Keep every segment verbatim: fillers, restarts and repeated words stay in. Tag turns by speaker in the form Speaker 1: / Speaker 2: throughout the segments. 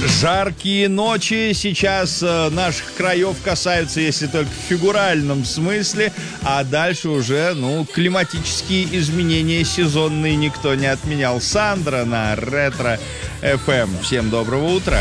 Speaker 1: Жаркие ночи сейчас э, наших краев касаются, если только в фигуральном смысле, а дальше уже, ну, климатические изменения сезонные никто не отменял. Сандра на Ретро эф эм. Всем доброго утра.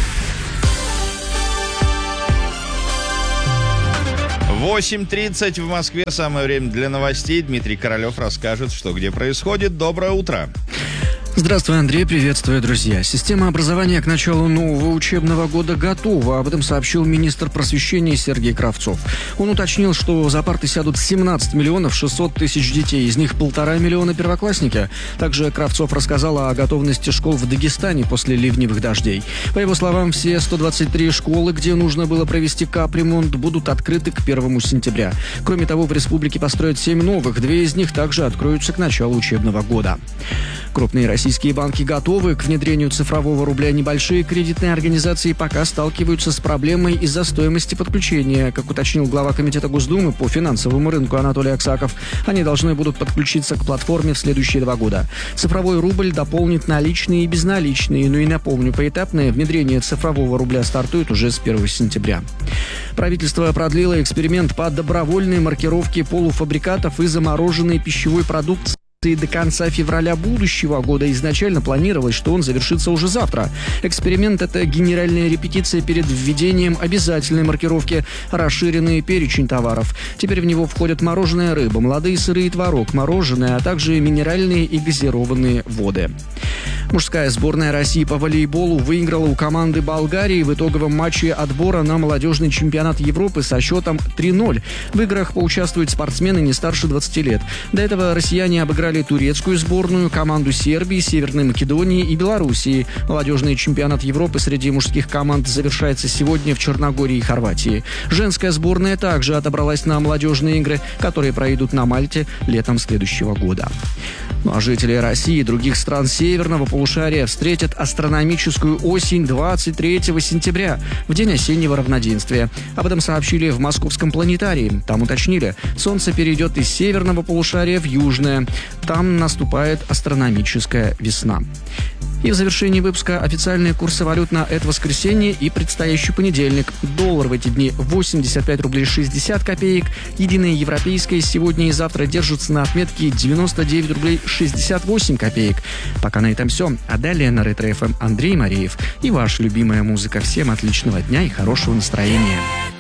Speaker 1: восемь тридцать в Москве. Самое время для новостей. Дмитрий Королев расскажет, что где происходит. Доброе утро.
Speaker 2: Здравствуй, Андрей, приветствую, друзья. Система образования к началу нового учебного года готова. Об этом сообщил министр просвещения Сергей Кравцов. Он уточнил, что за парты сядут семнадцать миллионов шестьсот тысяч детей, из них полтора миллиона первоклассники. Также Кравцов рассказал о готовности школ в Дагестане после ливневых дождей. По его словам, все сто двадцать три школы, где нужно было провести капремонт, будут открыты к первому сентября. Кроме того, в республике построят семь новых, две из них также откроются к началу учебного года. Крупные российские банки готовы к внедрению цифрового рубля. Небольшие кредитные организации пока сталкиваются с проблемой из-за стоимости подключения. Как уточнил глава Комитета Госдумы по финансовому рынку Анатолий Аксаков, они должны будут подключиться к платформе в следующие два года. Цифровой рубль дополнит наличные и безналичные. Ну и напомню, поэтапное внедрение цифрового рубля стартует уже с первого сентября. Правительство продлило эксперимент по добровольной маркировке полуфабрикатов и замороженной пищевой продукции до конца февраля будущего года. Изначально планировалось, что он завершится уже завтра. Эксперимент — это генеральная репетиция перед введением обязательной маркировки, расширенный перечень товаров. Теперь в него входят мороженая рыба, молодые сыры и творог, мороженое, а также минеральные и газированные воды. Мужская сборная России по волейболу выиграла у команды Болгарии в итоговом матче отбора на молодежный чемпионат Европы со счетом три ноль. В играх поучаствуют спортсмены не старше двадцати лет. До этого россияне обыграли турецкую сборную, команду Сербии, Северной Македонии и Белоруссии. Молодежный чемпионат Европы среди мужских команд завершается сегодня в Черногории и Хорватии. Женская сборная также отобралась на молодежные игры, которые пройдут на Мальте летом следующего года. Ну а жители России и других стран северного полушария встретят астрономическую осень двадцать третьего сентября, в день осеннего равноденствия. Об этом сообщили в Московском планетарии. Там уточнили, Солнце перейдет из северного полушария в южное. Там наступает астрономическая весна. И в завершении выпуска официальные курсы валют на это воскресенье и предстоящий понедельник. Доллар в эти дни восемьдесят пять рублей шестьдесят копеек. Единая европейская сегодня и завтра держится на отметке девяносто девять рублей шестьдесят восемь копеек. Пока на этом все. А далее на Ретро эф эм Андрей Мареев и ваша любимая музыка. Всем отличного дня и хорошего настроения.